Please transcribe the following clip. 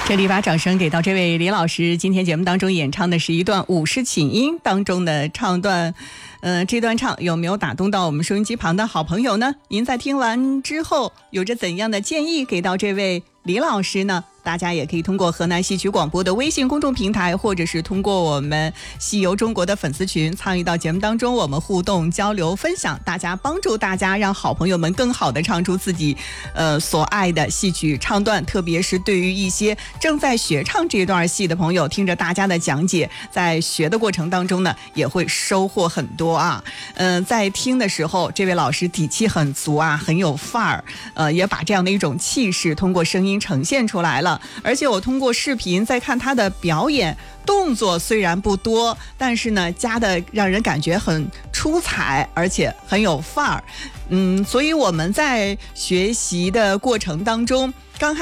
这里把掌声给到这位李老师，今天节目当中演唱的是一段五十请音当中的唱段。这段唱有没有打动到我们收音机旁的好朋友呢？您在听完之后有着怎样的建议给到这位李老师呢？大家也可以通过河南戏曲广播的微信公众平台，或者是通过我们戏游中国的粉丝群参与到节目当中，我们互动交流分享，大家帮助大家让好朋友们更好的唱出自己所爱的戏曲唱段，特别是对于一些正在学唱这段戏的朋友，听着大家的讲解，在学的过程当中呢也会收获很多啊。在听的时候这位老师底气很足啊，很有范儿，也把这样的一种气势通过声音呈现出来了。而且我通过视频在看他的表演，动作虽然不多，但是呢加的让人感觉很出彩，而且很有范儿。所以我们在学习的过程当中，刚开